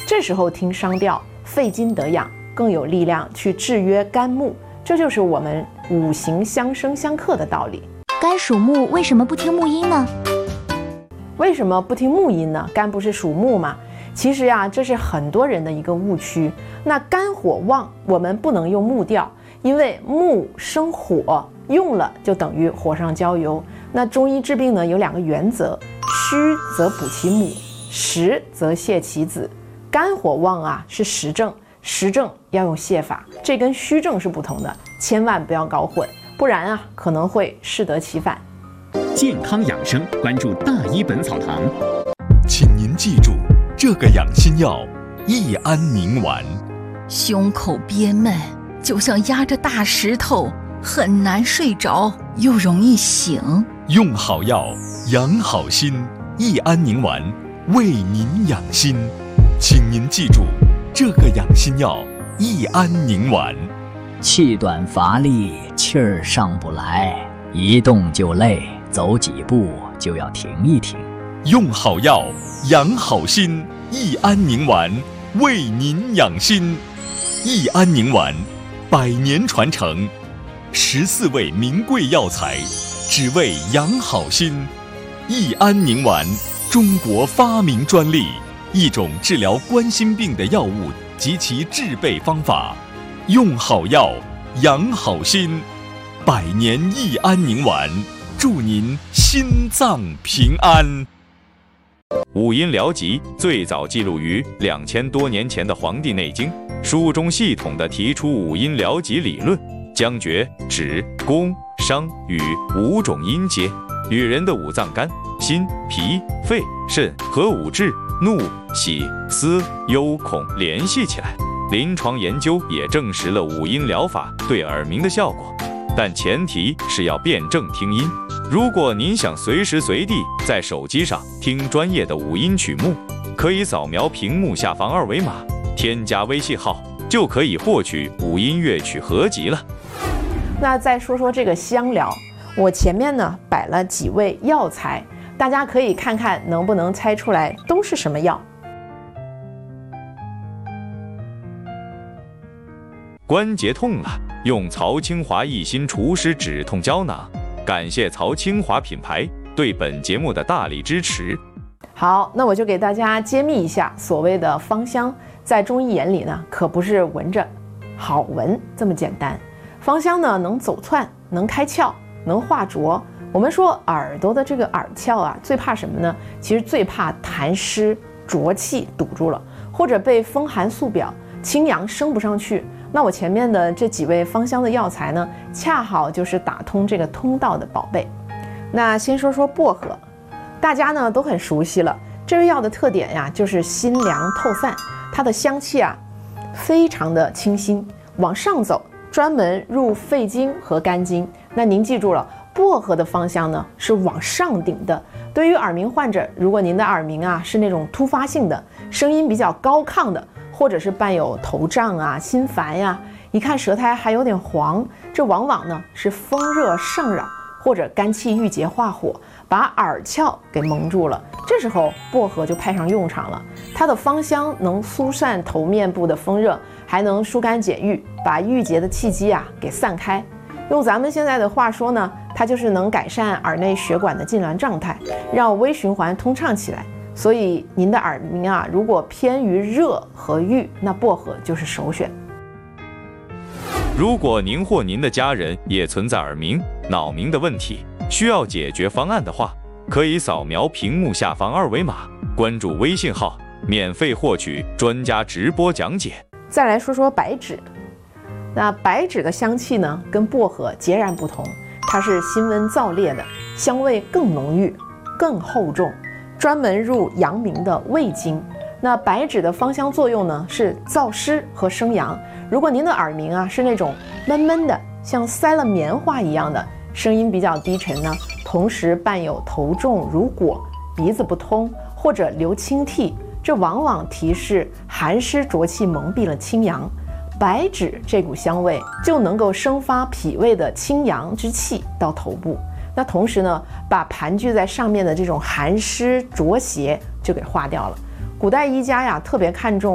这时候听商调，肺经得养，更有力量去制约肝木。这就是我们五行相生相克的道理。 肝属木，为什么不听木音呢？ 为什么不听木音呢？肝不是属木吗？其实呀，这是很多人的一个误区。那肝火旺，我们不能用木调，因为木生火，用了就等于火上浇油。那中医治病呢，有2个原则：虚则补其母，实则泻其子。肝火旺啊，是实症。实症要用泻法，这跟虚症是不同的，千万不要搞混，不然啊可能会适得其反。 健康养生，关注大医本草堂。 请您记住这个养心药益安宁丸。 胸口憋闷，就像压着大石头，很难睡着，又容易醒。 用好药，养好心，益安宁丸为您养心。请您记住这个养心药益安宁丸。 气短乏力，气儿上不来，一动就累，走几步就要停一停。 用好药，养好心，益安宁丸为您养心。益安宁丸100年传承，14味名贵药材，只为养好心。益安宁丸，中国发明专利，一种治疗冠心病的药物及其制备方法。用好药，养好心，100年益安宁丸，祝您心脏平安。 五音疗疾最早记录于2000多年前的《黄帝内经》，书中系统地提出五音疗疾理论，将厥、止、宫、商、羽5种音阶与人的五脏肝、心、脾、肺、肾和五志、怒、喜、思、忧、恐联系起来。临床研究也证实了五音疗法对耳鸣的效果，但前提是要辩证听音。如果您想随时随地在手机上听专业的五音曲目，可以扫描屏幕下方2维码，添加微信号，就可以获取五音乐曲合集了。 那再说说这个香疗，我前面呢摆了几味药材，大家可以看看能不能猜出来都是什么药。 关节痛了，用曹清华益心除湿止痛胶囊。感谢曹清华品牌对本节目的大力支持。 好，那我就给大家揭秘一下，所谓的芳香，在中医眼里呢，可不是闻着好闻这么简单。芳香呢，能走窜，能开窍，能化浊。我们说耳朵的这个耳窍啊，最怕什么呢？其实最怕痰湿浊气堵住了，或者被风寒宿表，清阳升不上去。那我前面的这几味芳香的药材呢，恰好就是打通这个通道的宝贝。那先说说薄荷，大家呢都很熟悉了。这味药的特点呀，就是辛凉透散，它的香气啊非常的清新，往上走，专门入肺经和肝经。那您记住了，薄荷的芳香呢是往上顶的。对于耳鸣患者，如果您的耳鸣啊是那种突发性的，声音比较高亢的，或者是伴有头胀啊、心烦呀，一看舌苔还有点黄，这往往呢是风热上扰，或者肝气郁结化火，把耳窍给蒙住了。这时候薄荷就派上用场了，它的芳香能疏散头面部的风热，还能疏肝解郁，把郁结的气机啊给散开。用咱们现在的话说呢，它就是能改善耳内血管的痉挛状态，让微循环通畅起来。所以您的耳鸣啊，如果偏于热和郁，那薄荷就是首选。 如果您或您的家人也存在耳鸣、脑鸣的问题，需要解决方案的话，可以扫描屏幕下方2维码，关注微信号，免费获取专家直播讲解。 再来说说白芷，那白芷的香气呢，跟薄荷截然不同，它是辛温燥烈的，香味更浓郁、更厚重。专门入阳明的胃经。那白芷的芳香作用呢，是燥湿和生阳。如果您的耳鸣啊是那种闷闷的，像塞了棉花一样的，声音比较低沉呢，同时伴有头重如裹、鼻子不通或者流清涕，这往往提示寒湿浊气蒙蔽了清阳。白芷这股香味就能够生发脾胃的清阳之气到头部。那同时呢，把盘踞在上面的这种寒湿浊邪就给化掉了。古代医家呀，特别看重